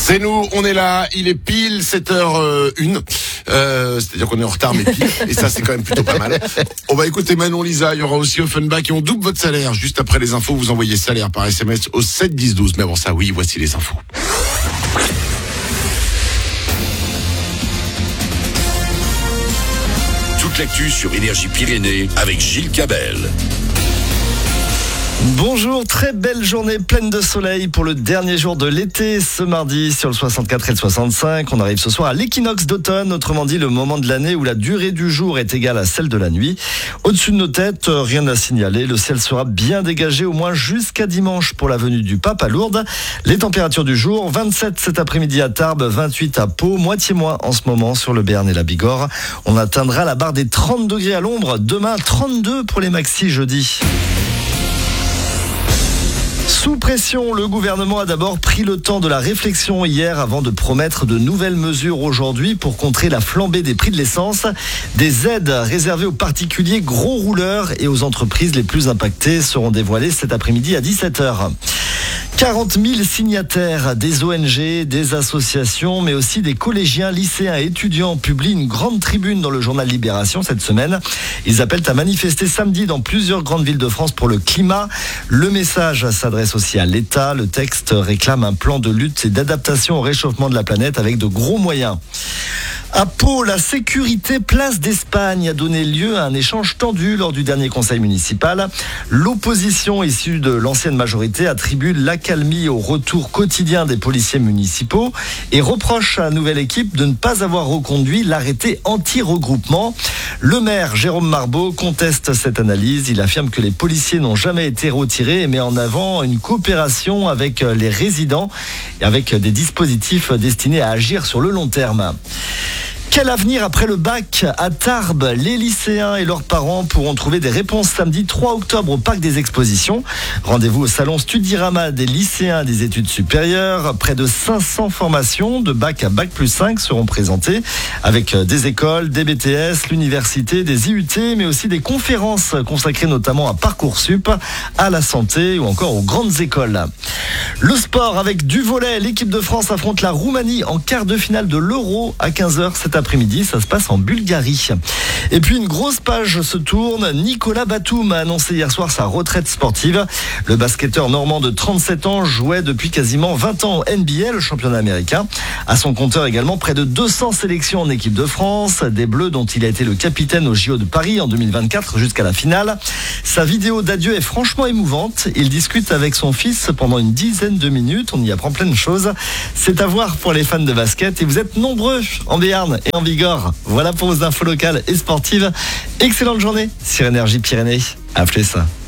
C'est nous, on est là, il est pile 7h01, c'est-à-dire qu'on est en retard mais pile, et ça c'est quand même plutôt pas mal. On va écouter Manon Lisa, il y aura aussi Offenbach et on double votre salaire. Juste après les infos, vous envoyez salaire par SMS au 7 10 12. Mais avant ça, oui, voici les infos. Toute l'actu sur Énergie Pyrénées avec Gilles Cabel. Bonjour, très belle journée pleine de soleil pour le dernier jour de l'été ce mardi sur le 64 et le 65. On arrive ce soir à l'équinoxe d'automne, autrement dit le moment de l'année où la durée du jour est égale à celle de la nuit. Au-dessus de nos têtes, rien à signaler, le ciel sera bien dégagé au moins jusqu'à dimanche pour la venue du pape à Lourdes. Les températures du jour, 27 cet après-midi à Tarbes, 28 à Pau, moitié moins en ce moment sur le Béarn et la Bigorre. On atteindra la barre des 30 degrés à l'ombre, demain 32 pour les maxis jeudi. Sous pression, le gouvernement a d'abord pris le temps de la réflexion hier avant de promettre de nouvelles mesures aujourd'hui pour contrer la flambée des prix de l'essence. Des aides réservées aux particuliers gros rouleurs et aux entreprises les plus impactées seront dévoilées cet après-midi à 17h. 40 000 signataires des ONG, des associations, mais aussi des collégiens, lycéens et étudiants publient une grande tribune dans le journal Libération cette semaine. Ils appellent à manifester samedi dans plusieurs grandes villes de France pour le climat. Le message s'adresse aussi à l'État. Le texte réclame un plan de lutte et d'adaptation au réchauffement de la planète avec de gros moyens. À Pau, la sécurité place d'Espagne a donné lieu à un échange tendu lors du dernier conseil municipal. L'opposition issue de l'ancienne majorité attribue l'accalmie au retour quotidien des policiers municipaux et reproche à la nouvelle équipe de ne pas avoir reconduit l'arrêté anti-regroupement. Le maire Jérôme Marbeau conteste cette analyse. Il affirme que les policiers n'ont jamais été retirés et met en avant une coopération avec les résidents et avec des dispositifs destinés à agir sur le long terme. Quel avenir après le bac à Tarbes? Les lycéens et leurs parents pourront trouver des réponses samedi 3 octobre au Parc des Expositions. Rendez-vous au salon Studirama des lycéens des études supérieures. Près de 500 formations de bac à bac plus 5 seront présentées avec des écoles, des BTS, l'université, des IUT, mais aussi des conférences consacrées notamment à Parcoursup, à la santé ou encore aux grandes écoles. Le sport avec du volley. L'équipe de France affronte la Roumanie en quart de finale de l'Euro à 15h cet après-midi. Ça se passe en Bulgarie. Et puis une grosse page se tourne. Nicolas Batum a annoncé hier soir sa retraite sportive. Le basketteur normand de 37 ans jouait depuis quasiment 20 ans au NBA, le championnat américain. À son compteur également près de 200 sélections en équipe de France. Des Bleus dont il a été le capitaine au JO de Paris en 2024 jusqu'à la finale. Sa vidéo d'adieu est franchement émouvante. Il discute avec son fils pendant une dizaine de minutes. On y apprend plein de choses. C'est à voir pour les fans de basket. Et vous êtes nombreux en Béarn et en Bigorre. Voilà pour vos infos locales et sportives. Excellente journée sur Énergie Pyrénées. À plus.